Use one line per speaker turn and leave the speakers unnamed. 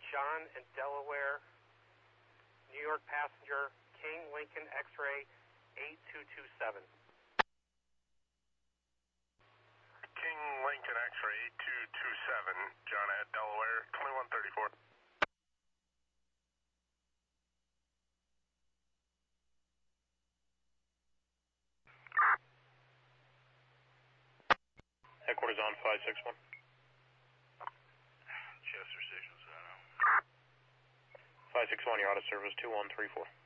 John in Delaware, New York passenger, King Lincoln X-ray 8227.
King Lincoln X-ray 8227, John at Delaware, 2134.
Headquarters on 561.
Chester Station,
561, your auto service 2134.